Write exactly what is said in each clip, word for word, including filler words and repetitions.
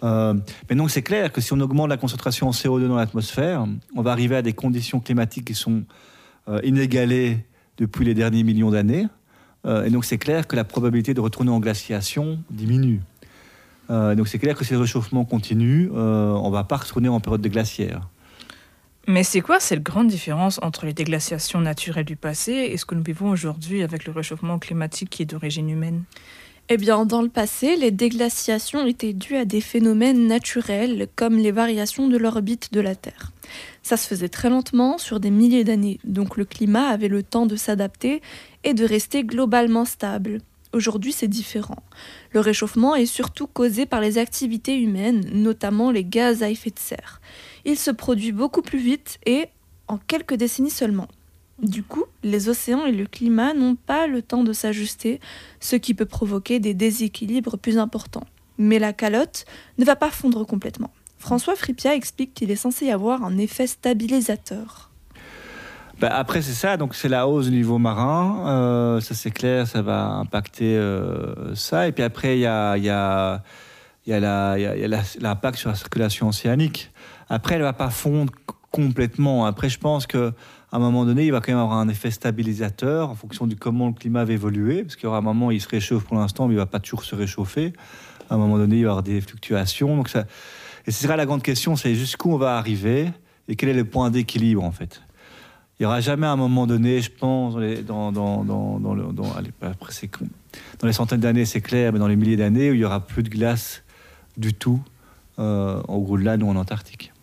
Euh, mais donc c'est clair que si on augmente la concentration en C O deux dans l'atmosphère, on va arriver à des conditions climatiques qui sont euh, inégalées depuis les derniers millions d'années. Euh, et donc c'est clair que la probabilité de retourner en glaciation diminue. Euh, donc c'est clair que si le réchauffement continue, euh, on ne va pas retourner en période de glaciaire. Mais c'est quoi cette grande différence entre les déglaciations naturelles du passé et ce que nous vivons aujourd'hui avec le réchauffement climatique qui est d'origine humaine ? Eh bien, dans le passé, les déglaciations étaient dues à des phénomènes naturels comme les variations de l'orbite de la Terre. Ça se faisait très lentement, sur des milliers d'années, donc le climat avait le temps de s'adapter et de rester globalement stable. Aujourd'hui, c'est différent. Le réchauffement est surtout causé par les activités humaines, notamment les gaz à effet de serre. Il se produit beaucoup plus vite et en quelques décennies seulement. Du coup, les océans et le climat n'ont pas le temps de s'ajuster, ce qui peut provoquer des déséquilibres plus importants. Mais la calotte ne va pas fondre complètement. François Frippiat explique qu'il est censé y avoir un effet stabilisateur. Ben après, c'est ça, donc c'est la hausse du niveau marin, euh, ça c'est clair, ça va impacter euh, ça. Et puis après, il y a, y a, y a, la, y a, y a la, l'impact sur la circulation océanique. Après, elle ne va pas fondre complètement. Après, je pense qu'à un moment donné, il va quand même avoir un effet stabilisateur en fonction de comment le climat va évoluer. Parce qu'il y aura un moment où il se réchauffe pour l'instant, mais il ne va pas toujours se réchauffer. À un moment donné, il va y avoir des fluctuations. Donc ça... Et ce sera la grande question, c'est jusqu'où on va arriver et quel est le point d'équilibre, en fait. Il n'y aura jamais un moment donné, je pense, dans les, dans, dans, dans, dans le, dans, allez, après c'est con. Dans les centaines d'années, c'est clair, mais dans les milliers d'années, où il n'y aura plus de glace du tout euh, au Groenland ou en Antarctique.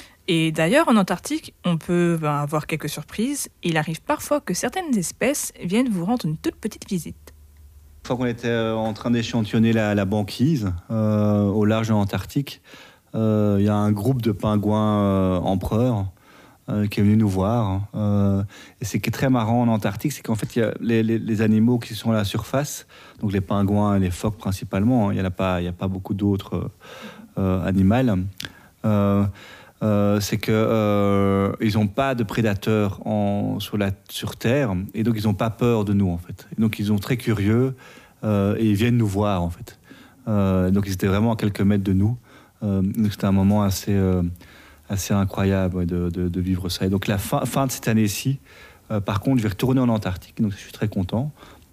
Et d'ailleurs, en Antarctique, on peut ben, avoir quelques surprises. Il arrive parfois que certaines espèces viennent vous rendre une toute petite visite. Une fois qu'on était en train d'échantillonner la, la banquise euh, au large de l'Antarctique, il euh, y a un groupe de pingouins euh, empereurs euh, qui est venu nous voir. Euh, et ce qui est très marrant en Antarctique, c'est qu'en fait, il y a les, les, les animaux qui sont à la surface, donc les pingouins et les phoques principalement, il n'y a pas, il n'y a pas beaucoup d'autres euh, animaux. Euh, Euh, c'est qu'ils euh, n'ont pas de prédateurs en, sur, la, sur Terre, et donc ils n'ont pas peur de nous, en fait. Et donc ils sont très curieux, euh, et ils viennent nous voir, en fait. Euh, donc ils étaient vraiment à quelques mètres de nous. Euh, donc c'était un moment assez, euh, assez incroyable ouais, de, de, de vivre ça. Et donc la fin, fin de cette année-ci, euh, par contre, je vais retourner en Antarctique, donc je suis très content.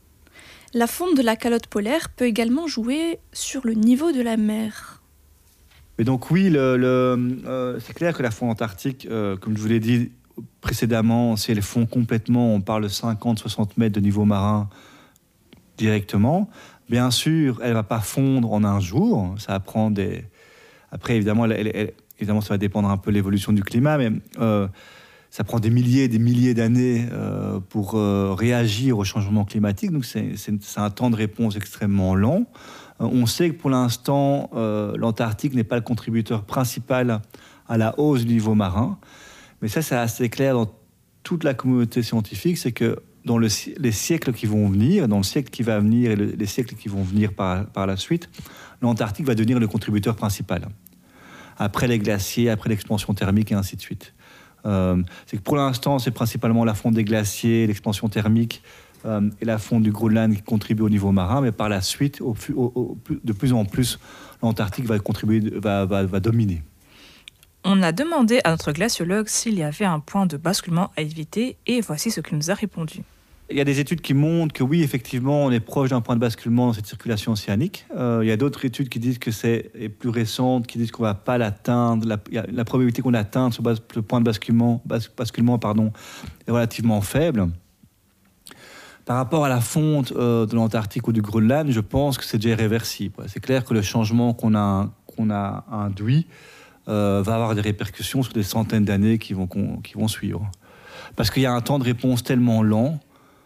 La fonte de la calotte polaire peut également jouer sur le niveau de la mer. Et donc oui, le, le, euh, c'est clair que la fonte antarctique, euh, comme je vous l'ai dit précédemment, si elle fond complètement, on parle de cinquante à soixante mètres de niveau marin directement. Bien sûr, elle ne va pas fondre en un jour. Ça va prendre des... Après, évidemment, elle, elle, elle, évidemment, ça va dépendre un peu de l'évolution du climat, mais euh, ça prend des milliers et des milliers d'années euh, pour euh, réagir au changement climatique. Donc c'est, c'est, c'est un temps de réponse extrêmement lent. On sait que pour l'instant, euh, l'Antarctique n'est pas le contributeur principal à la hausse du niveau marin. Mais ça, c'est assez clair dans toute la communauté scientifique, c'est que dans le, les siècles qui vont venir, dans le siècle qui va venir et le, les siècles qui vont venir par, par la suite, l'Antarctique va devenir le contributeur principal. Après les glaciers, après l'expansion thermique et ainsi de suite. Euh, c'est que pour l'instant, c'est principalement la fonte des glaciers, l'expansion thermique, Euh, et la fonte du Groenland qui contribue au niveau marin, mais par la suite, au, au, au, de plus en plus, l'Antarctique va, contribuer, va, va, va dominer. On a demandé à notre glaciologue s'il y avait un point de basculement à éviter, et voici ce qu'il nous a répondu. Il y a des études qui montrent que oui, effectivement, on est proche d'un point de basculement dans cette circulation océanique. Euh, il y a d'autres études qui disent que c'est et plus récentes, qui disent qu'on ne va pas l'atteindre. La, la probabilité qu'on l'atteigne, ce, ce point de basculement, bas, basculement pardon, est relativement faible. Par rapport à la fonte euh, de l'Antarctique ou du Groenland, je pense que c'est déjà irréversible. C'est clair que le changement qu'on a, qu'on a induit euh, va avoir des répercussions sur des centaines d'années qui vont, qui vont suivre. Parce qu'il y a un temps de réponse tellement lent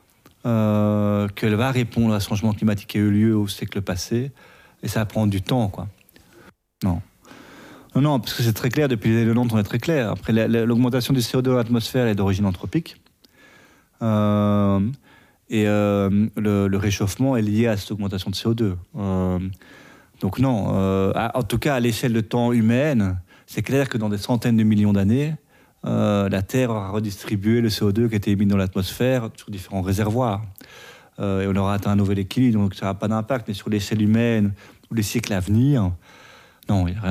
euh, qu'elle va répondre à ce changement climatique qui a eu lieu au siècle passé, et ça va prendre du temps, quoi. Non. Non, non, parce que c'est très clair, depuis les années quatre-vingt-dix, on est très clair. Après, la, la, l'augmentation du C O deux dans l'atmosphère est d'origine anthropique. Euh, Et euh, le, le réchauffement est lié à cette augmentation de C O deux. Euh, donc non, euh, à, en tout cas à l'échelle de temps humaine, c'est clair que dans des centaines de millions d'années, euh, la Terre aura redistribué le C O deux qui a été émis dans l'atmosphère sur différents réservoirs. Euh, et on aura atteint un nouvel équilibre, donc ça n'aura pas d'impact. Mais sur l'échelle humaine ou les siècles à venir, non, il n'y a rien.